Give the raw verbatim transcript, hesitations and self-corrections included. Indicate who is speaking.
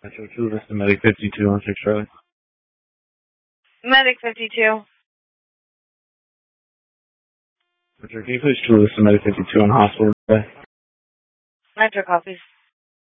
Speaker 1: Metro two, this is Medic fifty-two on six Charlie.
Speaker 2: Medic fifty-two.
Speaker 1: Metro, can you please true this is Medic fifty-two on hospital today?
Speaker 2: Metro copies.